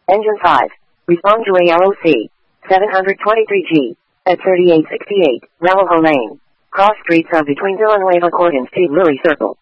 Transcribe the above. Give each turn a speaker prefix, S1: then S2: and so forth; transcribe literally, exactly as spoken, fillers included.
S1: Engine five. Respond to A L O C. seven twenty-three G. At thirty-eight sixty-eight, Ramajo Lane. Cross streets of between Villanueva Court and Steve Lilly Circle.